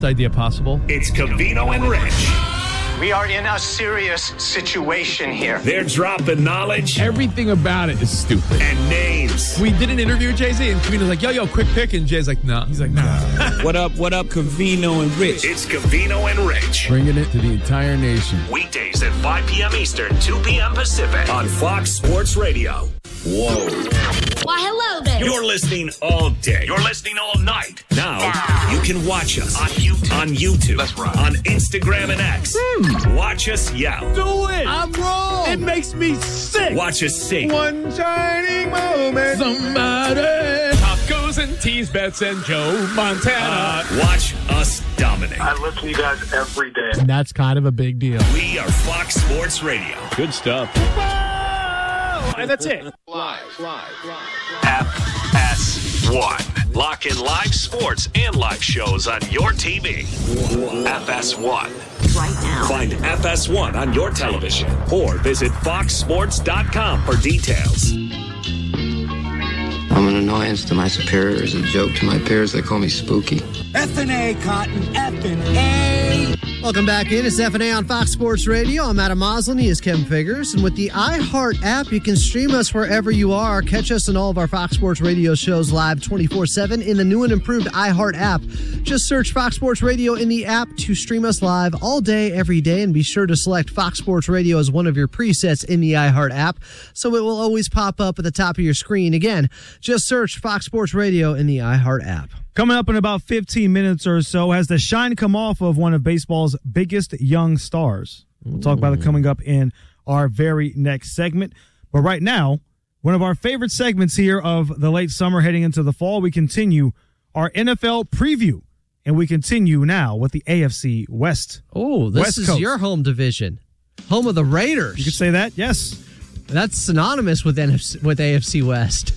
idea possible. It's Covino and Rich. We are in a serious situation here. They're dropping knowledge. Everything about it is stupid. And names. We did an interview with Jay-Z, and Covino's like, yo, quick pick. And Jay's like, nah. He's like, nah. What up, Covino and Rich? It's Covino and Rich. Bringing it to the entire nation. Weekdays at 5 p.m. Eastern, 2 p.m. Pacific on Fox Sports Radio. Whoa. Why, hello there. You're listening all day. You're listening all night. Now, you can watch us on YouTube. That's right. On Instagram and X. Watch us yell. Do it. I'm wrong. It makes me sick. Watch us sing. One shining moment. Somebody. Tacos and teas, bets and Joe Montana. Watch us dominate. I listen to you guys every day. And that's kind of a big deal. We are Fox Sports Radio. Good stuff. And that's it. Live. FS1. Lock in live sports and live shows on your TV. FS1. Right now. Find FS1 on your television or visit foxsports.com for details. I'm an annoyance to my superiors, a joke to my peers. They call me spooky. F&A, Cotton, F&A. Welcome back in. It's F&A on Fox Sports Radio. I'm Adam Moslin. He is Kevin Figures. And with the iHeart app, you can stream us wherever you are. Catch us in all of our Fox Sports Radio shows live 24/7 in the new and improved iHeart app. Just search Fox Sports Radio in the app to stream us live all day, every day. And be sure to select Fox Sports Radio as one of your presets in the iHeart app, so it will always pop up at the top of your screen. Again, just search Fox Sports Radio in the iHeart app. Coming up in about 15 minutes or so, has the shine come off of one of baseball's biggest young stars? We'll talk about it coming up in our very next segment. But right now, one of our favorite segments here of the late summer heading into the fall, we continue our NFL preview. And we continue now with the AFC West. Oh, this West is Coast. your home division. Home of the Raiders. You could say that, yes. That's synonymous with AFC West.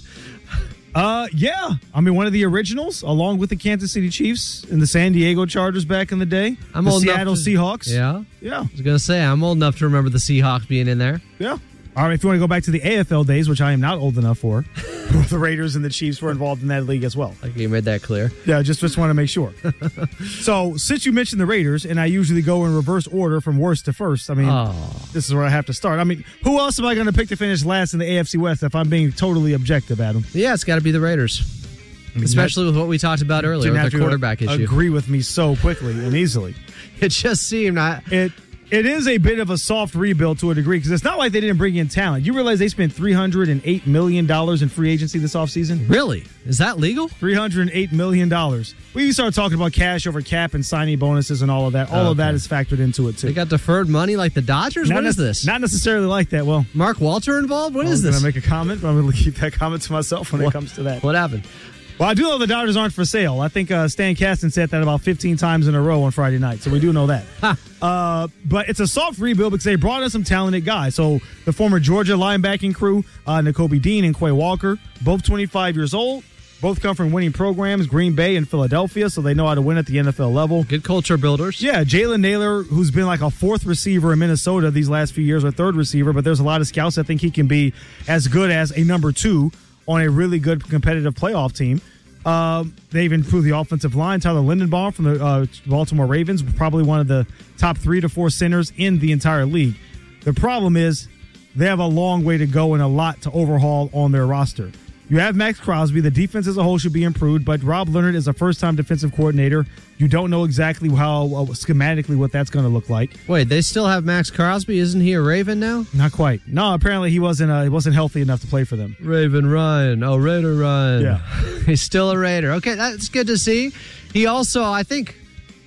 Yeah. I mean, one of the originals, along with the Kansas City Chiefs and the San Diego Chargers back in the day. I'm the old Seattle enough to, Seahawks. Yeah. Yeah. I was going to say, I'm old enough to remember the Seahawks being in there. Yeah. All right, if you want to go back to the AFL days, which I am not old enough for, the Raiders and the Chiefs were involved in that league as well. Okay, you made that clear. Yeah, just want to make sure. So, since you mentioned the Raiders, and I usually go in reverse order from worst to first, I mean, This is where I have to start. I mean, who else am I going to pick to finish last in the AFC West if I'm being totally objective, Adam? Yeah, it's got to be the Raiders. Especially with what we talked about earlier with the quarterback issue. Agree with me so quickly and easily. It just seemed It is a bit of a soft rebuild to a degree because it's not like they didn't bring in talent. You realize they spent $308 million in free agency this offseason? Really? Is that legal? $308 million. We start talking about cash over cap and signing bonuses and all of that. All of that is factored into it, too. They got deferred money like the Dodgers? What is this? Not necessarily like that. Well, Mark Walter involved? What is this? I was going to make a comment, but I'm going to keep that comment to myself when it comes to that. What happened? Well, I do know the Dodgers aren't for sale. I think Stan Kasten said that about 15 times in a row on Friday night, so we do know that. But it's a soft rebuild because they brought in some talented guys. So the former Georgia linebacking crew, Nakobe Dean and Quay Walker, both 25 years old, both come from winning programs, Green Bay and Philadelphia, so they know how to win at the NFL level. Good culture builders. Yeah, Jalen Naylor, who's been like a fourth receiver in Minnesota these last few years, or third receiver, but there's a lot of scouts that think he can be as good as a number 2 on a really good competitive playoff team. They've improved the offensive line. Tyler Lindenbaum from the Baltimore Ravens, probably one of the top 3 to 4 centers in the entire league. The problem is they have a long way to go and a lot to overhaul on their roster. You have Max Crosby. The defense as a whole should be improved, but Rob Leonard is a first-time defensive coordinator. You don't know exactly how schematically what that's going to look like. Wait, they still have Max Crosby? Isn't he a Raven now? Not quite. No, apparently he wasn't healthy enough to play for them. Raven Ryan. Oh, Raider Ryan. Yeah. He's still a Raider. Okay, that's good to see. He also, I think,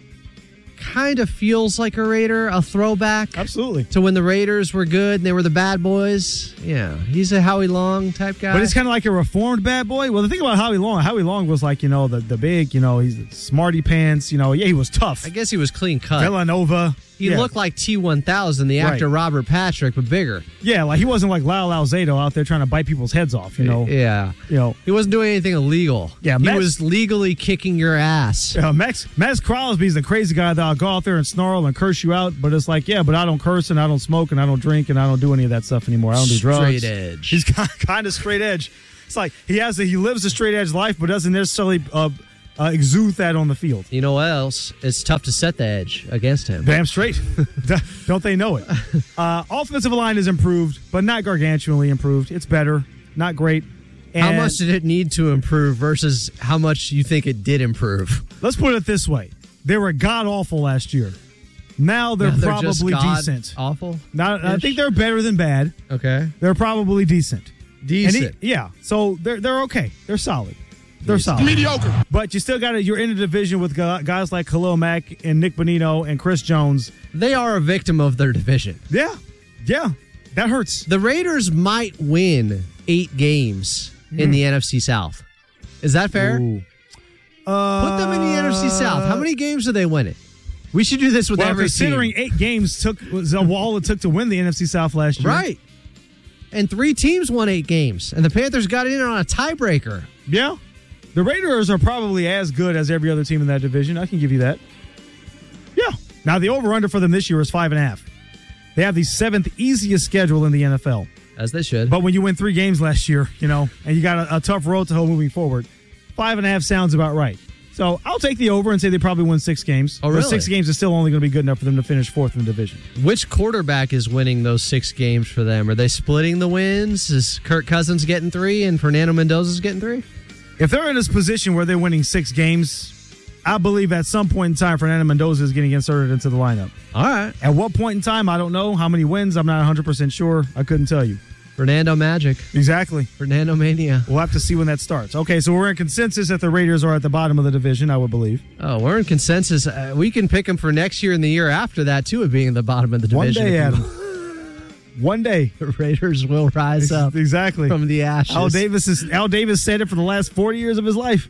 kind of feels like a Raider, a throwback. Absolutely. To when the Raiders were good and they were the bad boys. Yeah, he's a Howie Long type guy. But it's kind of like a reformed bad boy. Well, the thing about Howie Long was like, the big, he's smarty pants, he was tough. I guess he was clean cut. Villanova. He looked like T-1000, the actor Robert Patrick, but bigger. Yeah, like he wasn't like Lyle Alzado out there trying to bite people's heads off, Yeah. He wasn't doing anything illegal. Yeah, he was legally kicking your ass. Max Crosby's the crazy guy that'll go out there and snarl and curse you out, but it's like, but I don't curse and I don't smoke and I don't drink and I don't do any of that stuff anymore. I don't do drugs. Straight edge. He's kind of straight edge. It's like he lives a straight edge life, but doesn't necessarily exude that on the field. You know what else? It's tough to set the edge against him. Damn straight. Don't they know it? Offensive line is improved, but not gargantuanly improved. It's better, not great. And how much did it need to improve versus how much you think it did improve? Let's put it this way. They were god-awful last year. Now they're probably decent. Awful? Now, I think they're better than bad. Okay. They're probably decent. Decent. Yeah. So they're okay. They're solid. They're solid. Mediocre. But you still got to, you're in a division with guys like Khalil Mack and Nick Bonino and Chris Jones. They are a victim of their division. Yeah. Yeah. That hurts. The Raiders might win 8 games in the NFC South. Is that fair? Ooh. Put them in the NFC South. How many games do they win it? We should do this with every considering team. 8 games was all it took to win the NFC South last year. Right. And 3 teams won 8 games. And the Panthers got in on a tiebreaker. Yeah. The Raiders are probably as good as every other team in that division. I can give you that. Yeah. Now, the over-under for them this year is 5.5. They have the 7th easiest schedule in the NFL. As they should. But when you win 3 games last year, and you got a tough road to hoe moving forward, 5.5 sounds about right. So I'll take the over and say they probably win 6 games. Oh, really? Those 6 games is still only going to be good enough for them to finish 4th in the division. Which quarterback is winning those 6 games for them? Are they splitting the wins? Is Kirk Cousins getting 3 and Fernando Mendoza's getting 3? If they're in this position where they're winning 6 games, I believe at some point in time, Fernando Mendoza is getting inserted into the lineup. All right. At what point in time, I don't know. How many wins, I'm not 100% sure. I couldn't tell you. Fernando Magic. Exactly. Fernando Mania. We'll have to see when that starts. Okay, so we're in consensus that the Raiders are at the bottom of the division, I would believe. Oh, we're in consensus. We can pick them for next year and the year after that, too, of being at the bottom of the division. One day, Adam. One day. The Raiders will rise up. Exactly. From the ashes. Al Davis said it for the last 40 years of his life.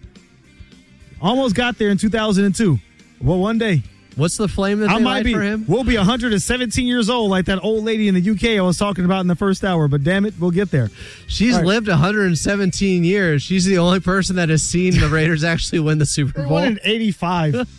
Almost got there in 2002. Well, one day. What's the flame that they light for him? We'll be 117 years old like that old lady in the UK I was talking about in the first hour, but damn it, we'll get there. She's lived 117 years. She's the only person that has seen the Raiders actually win the Super Bowl. Won in 85.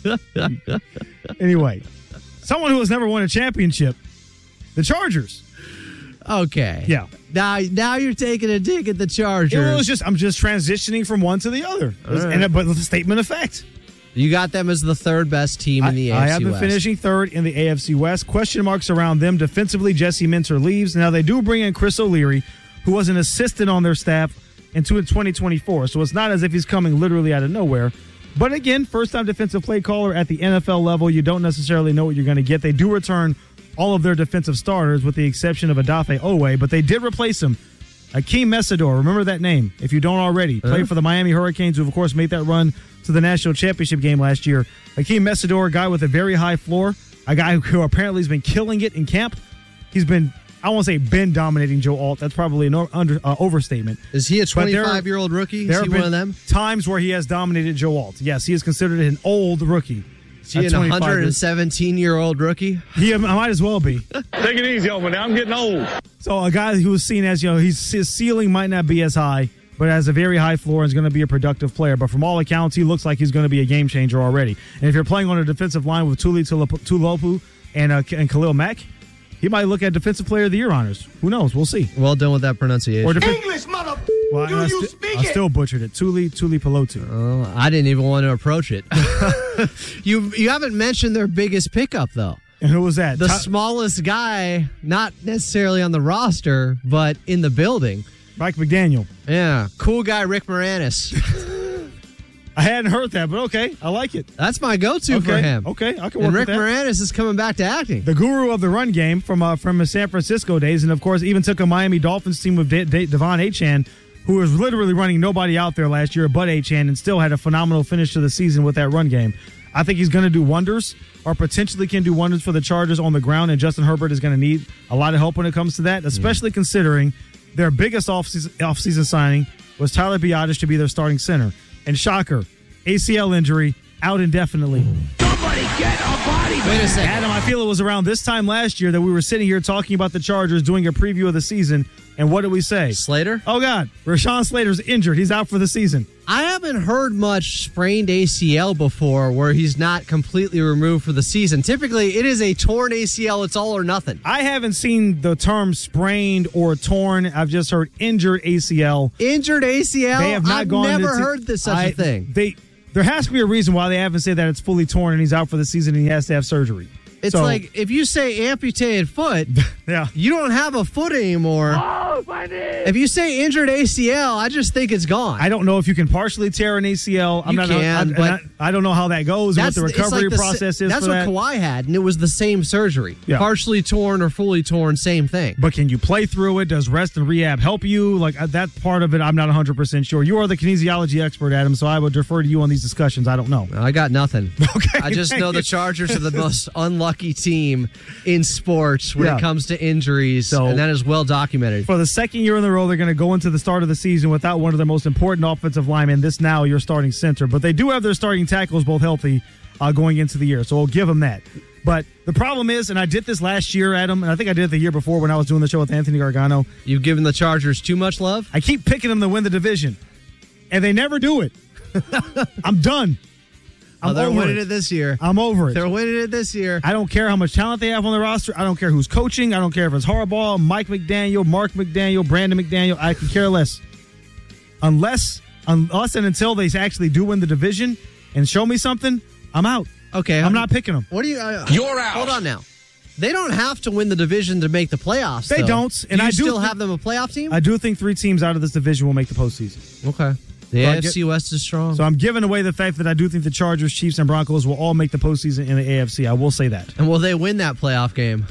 Anyway, someone who has never won a championship, the Chargers. Okay. Yeah. Now you're taking a dig at the Chargers. I'm just transitioning from one to the other. Right. But it's a statement of fact. You got them as the 3rd best team in the AFC West. I have them finishing 3rd in the AFC West. Question marks around them. Defensively, Jesse Minter leaves. Now, they do bring in Chris O'Leary, who was an assistant on their staff in 2024. So it's not as if he's coming literally out of nowhere. But again, first-time defensive play caller at the NFL level. You don't necessarily know what you're going to get. They do return all of their defensive starters with the exception of Odafe Owe, but they did replace him. Akeem Mesidor, remember that name if you don't already. Played for the Miami Hurricanes, who, of course, made that run to the national championship game last year. Akeem Mesidor, a guy with a very high floor, a guy who apparently has been killing it in camp. He's been, I won't say been dominating Joe Alt. That's probably an overstatement. Is he a 25-year-old rookie? Is he one of them? Times where he has dominated Joe Alt. Yes, he is considered an old rookie. Is he an 117-year-old rookie? He might as well be. Take it easy on me now. I'm getting old. So a guy who was seen as, his ceiling might not be as high, but has a very high floor and is going to be a productive player. But from all accounts, he looks like he's going to be a game changer already. And if you're playing on a defensive line with Tuli Tulopu and Khalil Mack, he might look at Defensive Player of the Year honors. Who knows? We'll see. Well done with that pronunciation. English, mother. Do you speak it? I still butchered it. Tuli Pelotu. I didn't even want to approach it. You haven't mentioned their biggest pickup, though. And who was that? The smallest guy, not necessarily on the roster, but in the building. Mike McDaniel. Yeah. Cool guy, Rick Moranis. I hadn't heard that, but okay. I like it. That's my go-to for him. Okay, I can work and with Rick Moranis is coming back to acting. The guru of the run game from his San Francisco days, and of course even took a Miami Dolphins team with Devon Achane, who was literally running nobody out there last year but Achane, and still had a phenomenal finish to the season with that run game. I think he's going to do wonders, or potentially can do wonders for the Chargers on the ground, and Justin Herbert is going to need a lot of help when it comes to that, especially considering their biggest offseason signing was Tyler Biadasz to be their starting center. And shocker, ACL injury, out indefinitely. Somebody get a body bag. Wait a second. Adam, I feel it was around this time last year that we were sitting here talking about the Chargers, doing a preview of the season, and what did we say? Slater? Oh, God. Rashawn Slater's injured. He's out for the season. I haven't heard much sprained ACL before where he's not completely removed for the season. Typically, it is a torn ACL. It's all or nothing. I haven't seen the term sprained or torn. I've just heard injured ACL. Injured ACL? They have not I've gone never into, heard such a thing. there has to be a reason why they haven't said that it's fully torn and he's out for the season and he has to have surgery. It's like if you say amputated foot, yeah, you don't have a foot anymore. Oh, my knee. If you say injured ACL, I just think it's gone. I don't know if you can partially tear an ACL. I don't know how that goes and what the recovery process is. That's for what that. Kawhi had, and it was the same surgery. Yeah. Partially torn or fully torn, same thing. But can you play through it? Does rest and rehab help you? Like that part of it, I'm not 100% sure. You are the kinesiology expert, Adam, so I would defer to you on these discussions. I don't know. I got nothing. Okay, I just know the Chargers are the most unlucky team in sports when it comes to injuries, and that is well documented. For the second year in a row, they're going to go into the start of the season without one of their most important offensive linemen, this now your starting center. But they do have their starting tackles both healthy going into the year, so we'll give them that. But the problem is, and I did this last year, Adam, and I think I did it the year before when I was doing the show with Anthony Gargano. You've given the Chargers too much love? I keep picking them to win the division, and they never do it. I'm done. They're winning it this year. I'm over it. They're winning it this year. I don't care how much talent they have on the roster. I don't care who's coaching. I don't care if it's Harbaugh, Mike McDaniel, Mark McDaniel, Brandon McDaniel. I can care less. Unless and until they actually do win the division and show me something, I'm out. Okay. I'm not picking them. What do you... You're out. Hold on now. They don't have to win the division to make the playoffs, They though. don't. And do you I do still have them a playoff team? I do think 3 teams out of this division will make the postseason. Okay. The AFC West is strong. So I'm giving away the fact that I do think the Chargers, Chiefs, and Broncos will all make the postseason in the AFC. I will say that. And will they win that playoff game?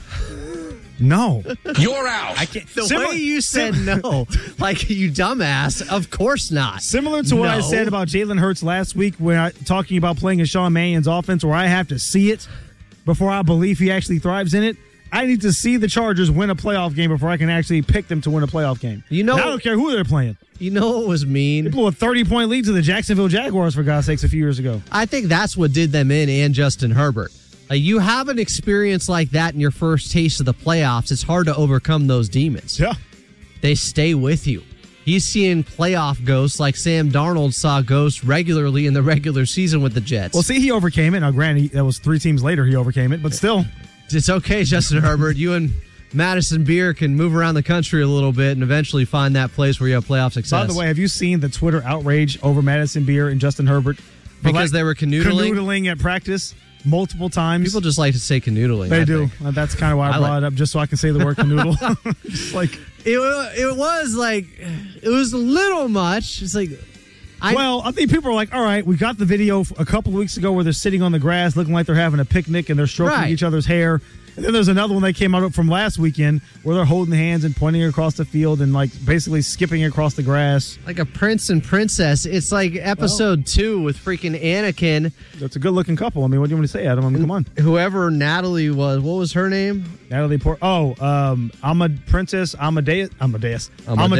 No. You're out. I can't. The way you said no, like you dumbass, of course not. Similar to what I said about Jalen Hurts last week when talking about playing in Sean Mannion's offense, where I have to see it before I believe he actually thrives in it. I need to see the Chargers win a playoff game before I can actually pick them to win a playoff game. And I don't care who they're playing. You know what was mean? They blew a 30-point lead to the Jacksonville Jaguars, for God's sakes, a few years ago. I think that's what did them in, and Justin Herbert. You have an experience like that in your first taste of the playoffs. It's hard to overcome those demons. Yeah. They stay with you. He's seeing playoff ghosts like Sam Darnold saw ghosts regularly in the regular season with the Jets. Well, see, he overcame it. Now, granted, that was 3 teams later he overcame it, but still. It's okay, Justin Herbert. You and Madison Beer can move around the country a little bit and eventually find that place where you have playoff success. By the way, have you seen the Twitter outrage over Madison Beer and Justin Herbert? Because they were canoodling? Canoodling at practice multiple times. People just like to say canoodling. They do. That's kind of why I brought it up, just so I can say the word canoodle. Like it was a little much. It's like... I think people are like, all right, we got the video a couple of weeks ago where they're sitting on the grass looking like they're having a picnic and they're stroking each other's hair. And then there's another one that came out from last weekend where they're holding hands and pointing across the field and like basically skipping across the grass. Like a prince and princess. It's like episode 2 with freaking Anakin. That's a good looking couple. I mean, what do you want me to say, Adam? I mean, come on. Whoever Natalie was, what was her name? Natalie Portman. I'm a Princess Amadeus. Amadeus.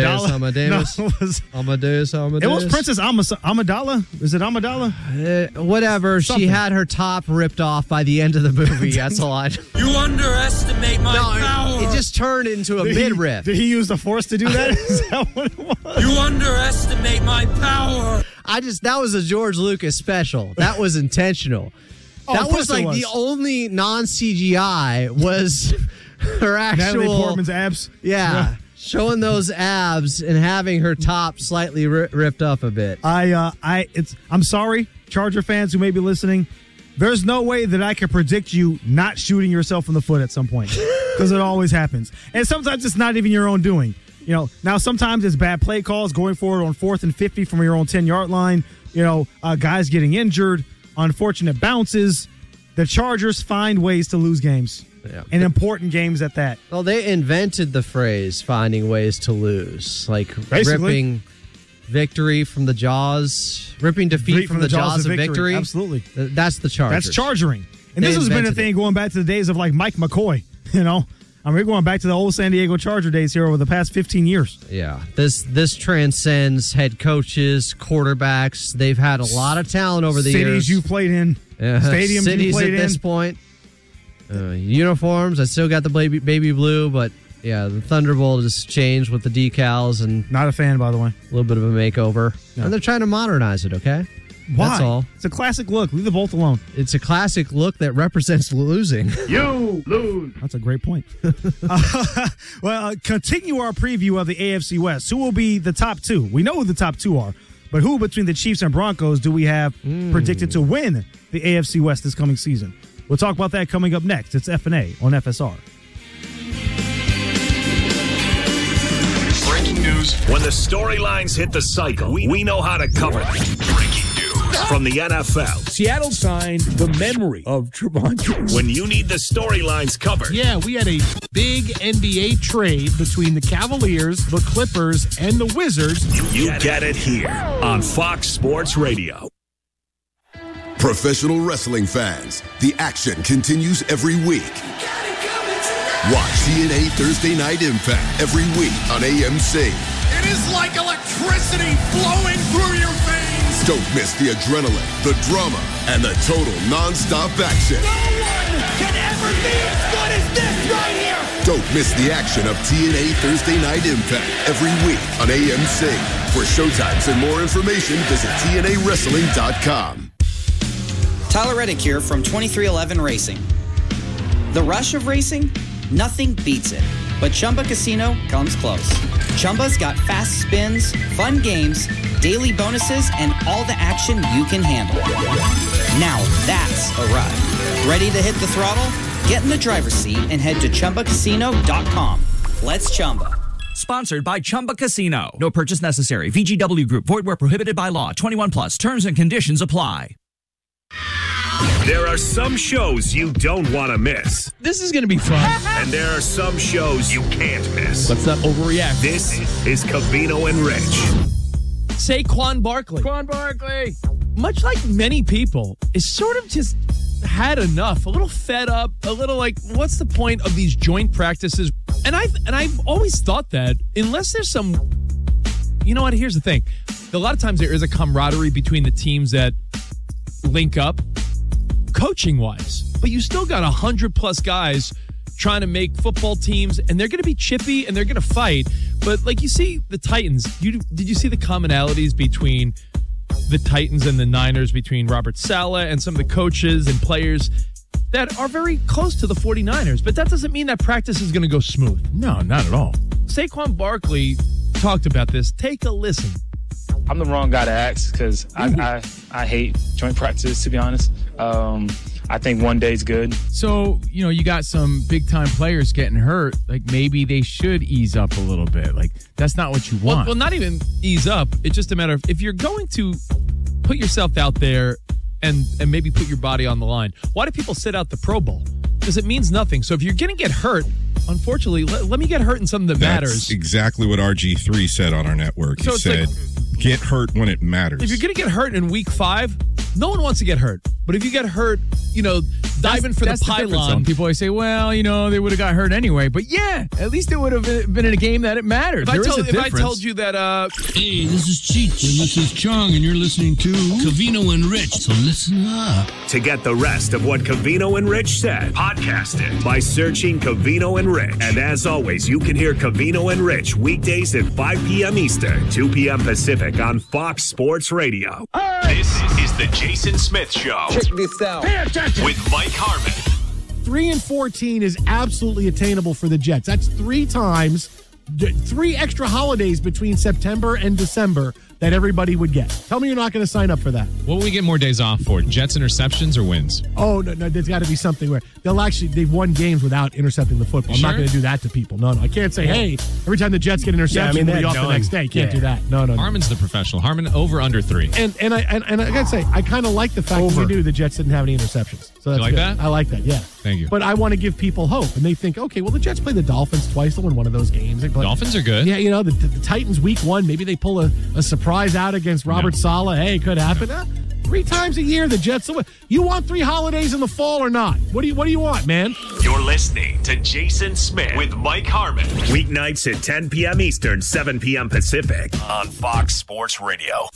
It was Princess Amidala. Is it Amidala? Whatever. Something. She had her top ripped off by the end of the movie. That's all I know. You underestimate my power. It just turned into a midriff. Did he use the Force to do that? Is that what it was? You underestimate my power. That was a George Lucas special. That was intentional. That was like the only non-CGI was her actual... Natalie Portman's abs? Yeah. Showing those abs and having her top slightly ripped up a bit. I'm sorry, Charger fans who may be listening. There's no way that I can predict you not shooting yourself in the foot at some point because it always happens. And sometimes it's not even your own doing. You know, now sometimes it's bad play calls going forward on 4th and 50 from your own 10-yard line. You know, guys getting injured, unfortunate bounces. The Chargers find ways to lose games, and important games at that. Well, they invented the phrase "finding ways to lose," like ripping victory from the jaws, ripping defeat from the jaws of victory. Absolutely, that's the Chargers. That's chargering, and this has been a thing going back to the days of like Mike McCoy. You know. I mean, we're going back to the old San Diego Charger days here over the past 15 years. Yeah, this transcends head coaches, quarterbacks. They've had a lot of talent over the years. Cities you played in, stadiums you played in. At this point. Uniforms, I still got the baby blue, but yeah, the Thunderbolt just changed with the decals. And not a fan, by the way. A little bit of a makeover. No. And they're trying to modernize it, okay? Why? That's all. It's a classic look. Leave the Bolt alone. It's a classic look that represents losing. You lose. That's a great point. Continue our preview of the AFC West. Who will be the top 2? We know who the top 2 are. But who between the Chiefs and Broncos do we have predicted to win the AFC West this coming season? We'll talk about that coming up next. It's F&A on FSR. Breaking news. When the storylines hit the cycle, we know how to cover them. Breaking news from the NFL. Seattle signed the memory of Trevon. When you need the storylines covered. Yeah, we had a big NBA trade between the Cavaliers, the Clippers, and the Wizards. You get it here on Fox Sports Radio. Professional wrestling fans, the action continues every week. Watch TNA Thursday Night Impact every week on AMC. It is like electricity flowing through your veins. Don't miss the adrenaline, the drama, and the total non-stop action. No one can ever be as good as this right here. Don't miss the action of TNA Thursday Night Impact every week on AMC. For showtimes and more information, visit TNAWrestling.com. Tyler Reddick here from 2311 Racing. The rush of racing? Nothing beats it. But Chumba Casino comes close. Chumba's got fast spins, fun games, daily bonuses, and all the action you can handle. Now that's a ride. Ready to hit the throttle? Get in the driver's seat and head to ChumbaCasino.com. Let's Chumba. Sponsored by Chumba Casino. No purchase necessary. VGW Group. Void where prohibited by law. 21 plus. Terms and conditions apply. There are some shows you don't want to miss. This is going to be fun. And there are some shows you can't miss. Let's not overreact. This is Covino and Rich. Saquon Barkley. Much like many people, is sort of just had enough, a little fed up, a little like, what's the point of these joint practices? And I've always thought that unless there's some, you know what, here's the thing. A lot of times there is a camaraderie between the teams that link up coaching-wise, but you still got 100+ guys trying to make football teams, and they're going to be chippy and they're going to fight. But like you see the Titans, did you see the commonalities between the Titans and the Niners, between Robert Saleh and some of the coaches and players that are very close to the 49ers? But that doesn't mean that practice is going to go smooth. No, not at all. Saquon Barkley talked about this. Take a listen. I'm the wrong guy to ask because I hate joint practice, to be honest. I think one day's good. So, you got some big-time players getting hurt. Like, maybe they should ease up a little bit. Like, that's not what you want. Well, not even ease up. It's just a matter of if you're going to put yourself out there and maybe put your body on the line, why do people sit out the Pro Bowl? Because it means nothing. So if you're going to get hurt, unfortunately, let me get hurt in something that matters. That's exactly what RG3 said on our network. He said, get hurt when it matters. If you're going to get hurt in week 5, no one wants to get hurt. But if you get hurt, diving for the pylon. Some people always say, well, they would have got hurt anyway. But yeah, at least it would have been in a game that it mattered. If I told you that... Hey, this is Cheech, and this is Chung, and you're listening to Covino and Rich, so listen up. To get the rest of what Covino and Rich said, podcast it by searching Covino and Rich. And as always, you can hear Covino and Rich weekdays at 5 p.m. Eastern, 2 p.m. Pacific on Fox Sports Radio. This is the Jason Smith Show. Check this out. Pay attention. With Mike Harmon. 3-14 is absolutely attainable for the Jets. That's 3 extra holidays between September and December that everybody would get. Tell me you're not going to sign up for that. What will we get more days off for? Jets interceptions or wins? Oh, no, there's got to be something where they've won games without intercepting the football. I'm not going to do that to people. No, I can't say, hey, every time the Jets get an interception, we'll be off the next day. Can't do that. No. Harmon's the professional. Harmon over under 3. And I got to say, I kind of like the fact that we knew the Jets didn't have any interceptions. So that's you like good. that? I like that, yeah. Thank you. But I want to give people hope. And they think, okay, well, the Jets play the Dolphins twice. They'll win one of those games. Dolphins are good. Yeah, the Titans week 1, maybe they pull a surprise out against Robert Saleh. Hey, it could happen. 3 times a year, the Jets will win. You want 3 holidays in the fall or not? What do you want, man? You're listening to Jason Smith with Mike Harmon. Weeknights at 10 p.m. Eastern, 7 p.m. Pacific on Fox Sports Radio.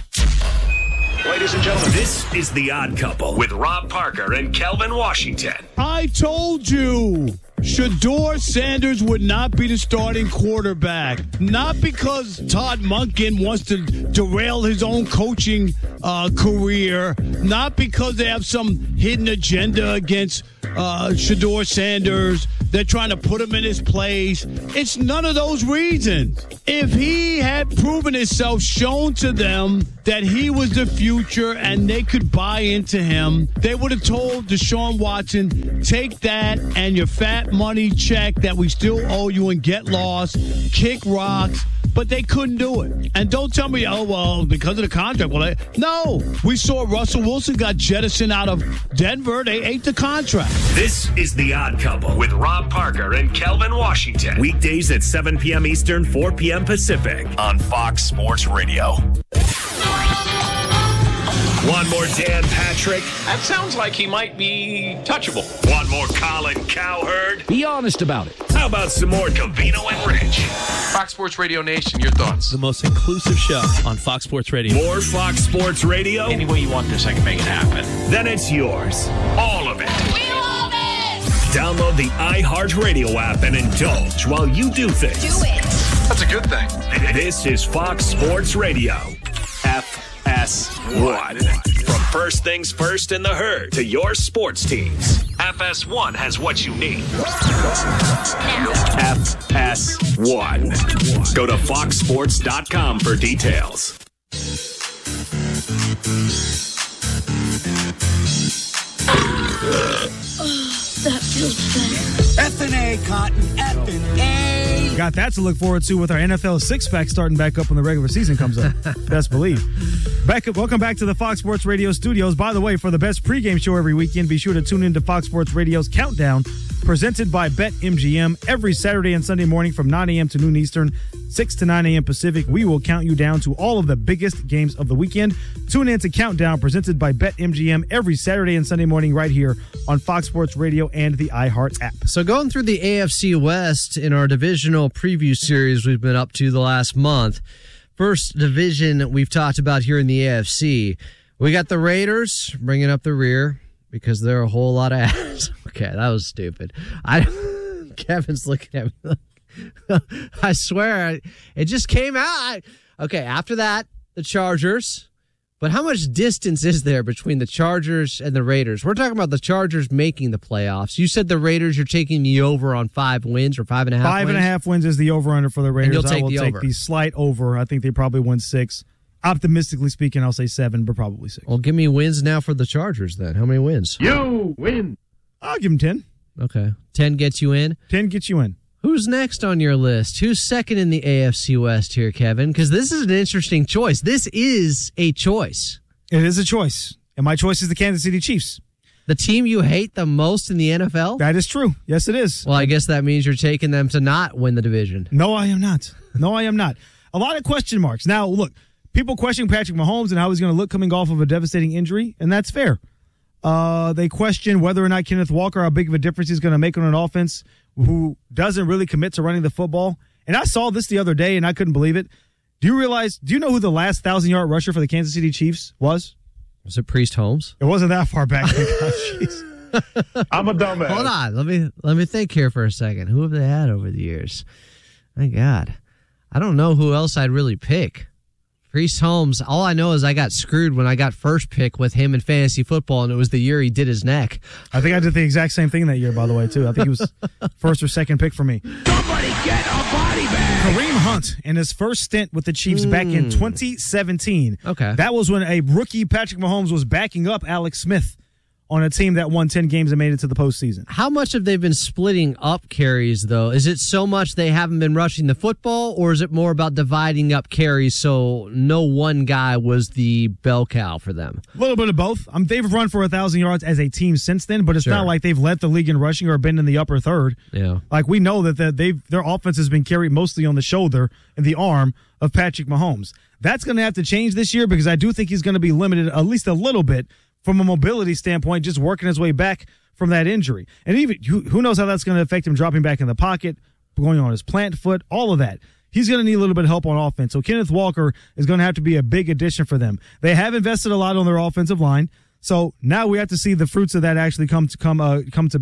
Ladies and gentlemen, this is The Odd Couple with Rob Parker and Kelvin Washington. I told you, Shedeur Sanders would not be the starting quarterback. Not because Todd Monken wants to derail his own coaching career, not because they have some hidden agenda against Shedeur Sanders. They're trying to put him in his place. It's none of those reasons. If he had proven himself, shown to them that he was the future and they could buy into him, they would have told Deshaun Watson, take that and your fat money check that we still owe you and get lost, kick rocks. But they couldn't do it. And don't tell me, oh, well, because of the contract. Well, no. We saw Russell Wilson got jettisoned out of Denver. They ate the contract. This is The Odd Couple with Rob Parker and Kelvin Washington. Weekdays at 7 p.m. Eastern, 4 p.m. Pacific on Fox Sports Radio. One more Dan Patrick. That sounds like he might be touchable. One more Colin Cowherd. Be honest about it. How about some more Covino and Rich? Fox Sports Radio Nation, your thoughts? The most inclusive show on Fox Sports Radio. More Fox Sports Radio? Any way you want this, I can make it happen. Then it's yours. All of it. We love it! Download the iHeartRadio app and indulge while you do things. Do it! That's a good thing. This is Fox Sports Radio. FS1. From first things first in the herd to your sports teams, FS1 has what you need. FS1. Go to foxsports.com for details. That feels better. F&A, Cotton. F&A. Got that to look forward to with our NFL six-pack starting back up when the regular season comes up. Best believe. Welcome back to the Fox Sports Radio studios. By the way, for the best pregame show every weekend, be sure to tune in to Fox Sports Radio's Countdown, presented by BetMGM. Every Saturday and Sunday morning from 9 a.m. to noon Eastern, 6 to 9 a.m. Pacific, we will count you down to all of the biggest games of the weekend. Tune in to Countdown, presented by BetMGM, every Saturday and Sunday morning right here on Fox Sports Radio and the iHeart app. So going through the AFC West in our divisional preview series we've been up to the last month, first division we've talked about here in the AFC, we got the Raiders bringing up the rear because they're a whole lot of ass. Okay, that was stupid. Kevin's looking at me. I swear, it just came out. Okay, after that, the Chargers. But how much distance is there between the Chargers and the Raiders? We're talking about the Chargers making the playoffs. You said the Raiders, you're taking the over on 5 wins or 5.5 wins? 5.5 wins is the over-under for the Raiders. And you'll take I will take the slight over. I think they probably win 6. Optimistically speaking, I'll say 7, but probably 6. Well, give me wins now for the Chargers then. How many wins? You win. I'll give them 10. Okay. 10 gets you in? 10 gets you in. Who's next on your list? Who's second in the AFC West here, Kevin? Because this is an interesting choice. This is a choice. It is a choice. And my choice is the Kansas City Chiefs. The team you hate the most in the NFL? That is true. Yes, it is. Well, I guess that means you're taking them to not win the division. No, I am not. No, I am not. A lot of question marks. Now, look, people question Patrick Mahomes and how he's going to look coming off of a devastating injury, and that's fair. They question whether or not Kenneth Walker, how big of a difference he's going to make on an offense who doesn't really commit to running the football. And I saw this the other day, and I couldn't believe it. Do you know who the last 1,000-yard rusher for the Kansas City Chiefs was? Was it Priest Holmes? It wasn't that far back. I'm a dumbass. Hold on. Let me think here for a second. Who have they had over the years? My God. I don't know who else I'd really pick. Priest Holmes, all I know is I got screwed when I got first pick with him in fantasy football, and it was the year he did his neck. I think I did the exact same thing that year, by the way, too. I think he was first or second pick for me. Somebody get a body bag. Kareem Hunt in his first stint with the Chiefs back in 2017. Okay. That was when a rookie Patrick Mahomes was backing up Alex Smith on a team that won 10 games and made it to the postseason. How much have they been splitting up carries, though? Is it so much they haven't been rushing the football, or is it more about dividing up carries so no one guy was the bell cow for them? A little bit of both. They've run for 1,000 yards as a team since then, but it's not like they've led the league in rushing or been in the upper third. Yeah. Like, we know that their offense has been carried mostly on the shoulder and the arm of Patrick Mahomes. That's going to have to change this year because I do think he's going to be limited at least a little bit from a mobility standpoint, just working his way back from that injury. And even who knows how that's going to affect him dropping back in the pocket, going on his plant foot, all of that. He's going to need a little bit of help on offense. So Kenneth Walker is going to have to be a big addition for them. They have invested a lot on their offensive line. So now we have to see the fruits of that actually come to bear.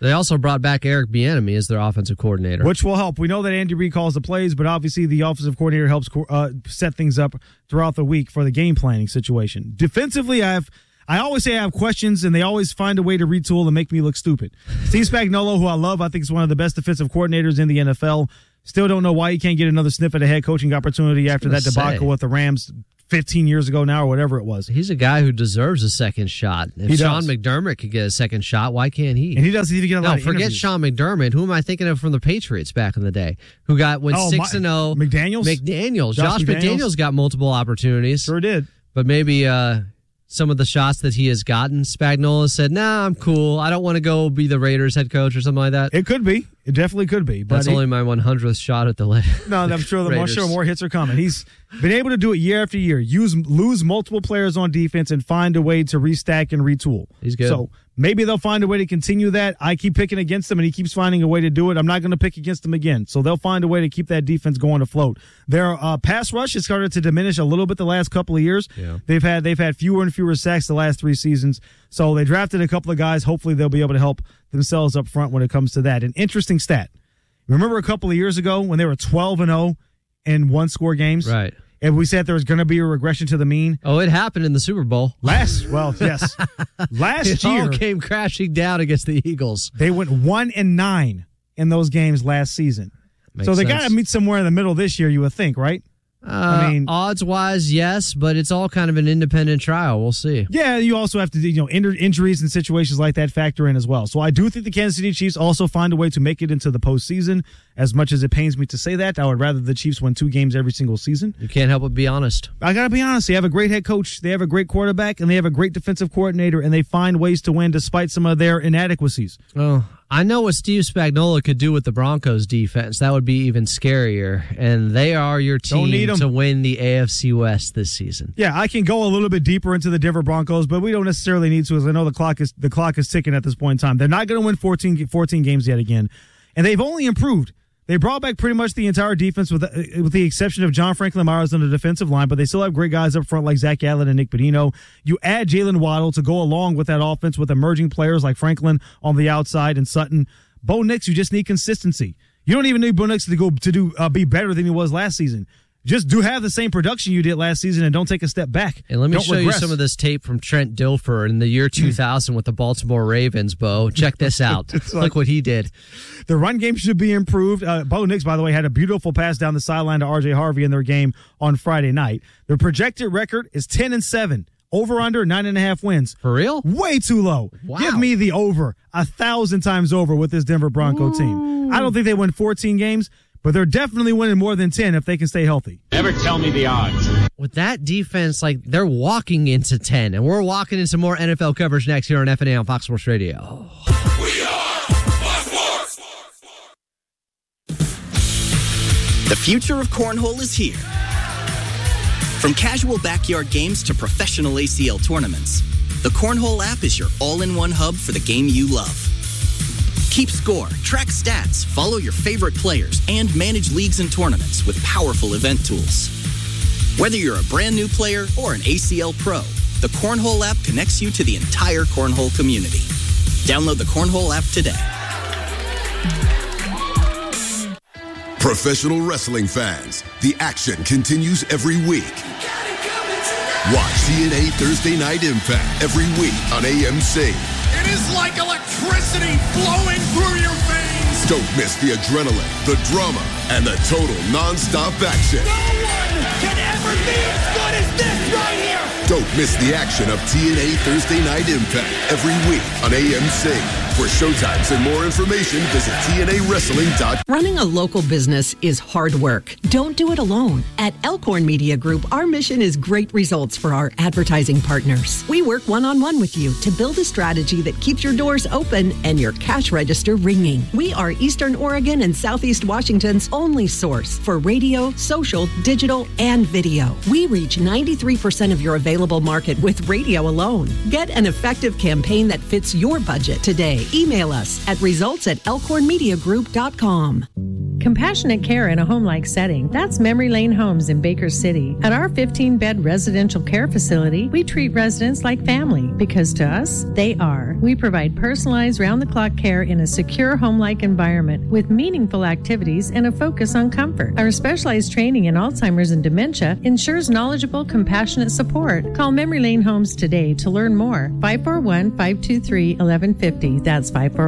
They also brought back Eric Bieniemy as their offensive coordinator, which will help. We know that Andy Reid calls the plays, but obviously the offensive coordinator helps set things up throughout the week for the game planning situation. Defensively, I always say I have questions, and they always find a way to retool and make me look stupid. Steve Spagnuolo, who I love, I think is one of the best defensive coordinators in the NFL. Still don't know why he can't get another sniff at a head coaching opportunity after that debacle with the Rams 15 years ago now or whatever it was. He's a guy who deserves a second shot. If Sean McDermott could get a second shot, why can't he? And he doesn't even get a lot of forget interviews. Sean McDermott. Who am I thinking of from the Patriots back in the day? Who went 6-0. McDaniels? Josh McDaniels got multiple opportunities. Sure did. But maybe some of the shots that he has gotten, Spagnuolo said, nah, I'm cool. I don't want to go be the Raiders head coach or something like that. It could be. It definitely could be. But that's only my 100th shot at the No, I'm sure more hits are coming. He's been able to do it year after year. Lose multiple players on defense and find a way to restack and retool. He's good. So maybe they'll find a way to continue that. I keep picking against him, and he keeps finding a way to do it. I'm not going to pick against him again. So they'll find a way to keep that defense going afloat. Their pass rush has started to diminish a little bit the last couple of years. Yeah. They've had fewer and fewer sacks the last 3 seasons. So they drafted a couple of guys. Hopefully they'll be able to help themselves up front when it comes to that. An interesting stat. Remember a couple of years ago when they were 12-0 in one-score games? Right. And we said there was going to be a regression to the mean. Oh, it happened in the Super Bowl. Yes. It all came crashing down against the Eagles. They went 1-9 in those games last season. So they got to meet somewhere in the middle this year, you would think, right? Odds-wise, yes, but it's all kind of an independent trial. We'll see. Yeah, you also have to, injuries and situations like that factor in as well. So I do think the Kansas City Chiefs also find a way to make it into the postseason. As much as it pains me to say that, I would rather the Chiefs win 2 games every single season. You can't help but be honest. I got to be honest. They have a great head coach. They have a great quarterback, and they have a great defensive coordinator, and they find ways to win despite some of their inadequacies. Oh, I know what Steve Spagnuolo could do with the Broncos defense. That would be even scarier. And they are your team to win the AFC West this season. Yeah, I can go a little bit deeper into the Denver Broncos, but we don't necessarily need to, as I know the clock is ticking at this point in time. They're not going to win 14 games yet again. And they've only improved. They brought back pretty much the entire defense with the exception of John Franklin Myers on the defensive line, but they still have great guys up front like Zach Allen and Nick Bonino. You add Jalen Waddle to go along with that offense with emerging players like Franklin on the outside and Sutton. Bo Nix, you just need consistency. You don't even need Bo Nix to be better than he was last season. Just do have the same production you did last season and don't take a step back. And let me show you some of this tape from Trent Dilfer in the year 2000 with the Baltimore Ravens, Bo. Check this out. Look what he did. The run game should be improved. Bo Nix, by the way, had a beautiful pass down the sideline to R.J. Harvey in their game on Friday night. Their projected record is 10-7. Over under 9.5 wins. For real? Way too low. Wow. Give me the over 1,000 times over with this Denver Bronco team. I don't think they win 14 games, but they're definitely winning more than 10 if they can stay healthy. Never tell me the odds. With that defense, they're walking into 10, and we're walking into more NFL coverage next here on FNA on Fox Sports Radio. We are Fox Sports. The future of cornhole is here. From casual backyard games to professional ACL tournaments, the Cornhole app is your all-in-one hub for the game you love. Keep score, track stats, follow your favorite players, and manage leagues and tournaments with powerful event tools. Whether you're a brand new player or an ACL pro, the Cornhole app connects you to the entire Cornhole community. Download the Cornhole app today. Professional wrestling fans, the action continues every week. Watch TNA Thursday Night Impact every week on AMC. It is like electricity flowing through your veins. Don't miss the adrenaline, the drama, and the total non-stop action. No one can ever be as good as this right here. Don't miss the action of TNA Thursday Night Impact every week on AMC. For showtimes and more information, visit TNAWrestling.com. Running a local business is hard work. Don't do it alone. At Elkhorn Media Group, our mission is great results for our advertising partners. We work one-on-one with you to build a strategy that keeps your doors open and your cash register ringing. We are Eastern Oregon and Southeast Washington's only source for radio, social, digital, and video. We reach 93% of your available market with radio alone. Get an effective campaign that fits your budget today. Email us at results@elkhornmediagroup.com. Compassionate care in a home-like setting. That's Memory Lane Homes in Baker City. At our 15-bed residential care facility, we treat residents like family because to us, they are. We provide personalized round-the-clock care in a secure home-like environment with meaningful activities and a focus on comfort. Our specialized training in Alzheimer's and dementia ensures knowledgeable, compassionate support. Call Memory Lane Homes today to learn more. 541-523-1150. That's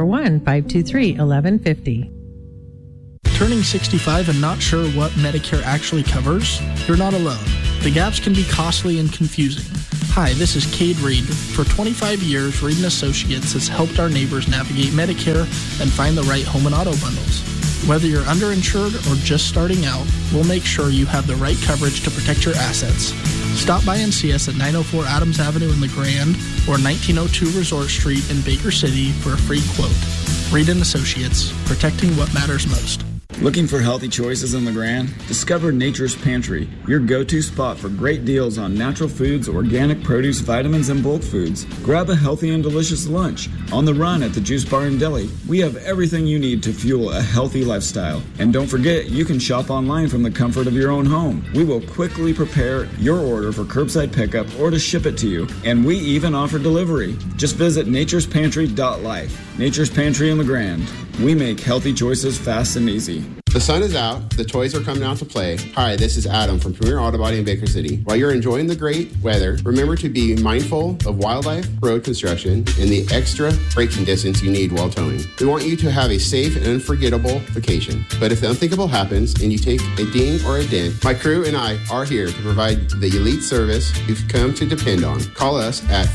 541-523-1150. Turning 65 and not sure what Medicare actually covers? You're not alone. The gaps can be costly and confusing. Hi, this is Cade Reed. For 25 years, Reed & Associates has helped our neighbors navigate Medicare and find the right home and auto bundles. Whether you're underinsured or just starting out, we'll make sure you have the right coverage to protect your assets. Stop by and see us at 904 Adams Avenue in LeGrand or 1902 Resort Street in Baker City for a free quote. Reed & Associates, protecting what matters most. Looking for healthy choices in LeGrand? Discover Nature's Pantry, your go-to spot for great deals on natural foods, organic produce, vitamins, and bulk foods. Grab a healthy and delicious lunch. On the run at the Juice Bar and Deli, we have everything you need to fuel a healthy lifestyle. And don't forget, you can shop online from the comfort of your own home. We will quickly prepare your order for curbside pickup or to ship it to you. And we even offer delivery. Just visit naturespantry.life. Nature's Pantry in LeGrand. We make healthy choices fast and easy. The sun is out. The toys are coming out to play. Hi, this is Adam from Premier Auto Body in Baker City. While you're enjoying the great weather, remember to be mindful of wildlife, road construction, and the extra braking distance you need while towing. We want you to have a safe and unforgettable vacation. But if the unthinkable happens and you take a ding or a dent, my crew and I are here to provide the elite service you've come to depend on. Call us at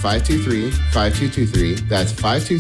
523-5223. That's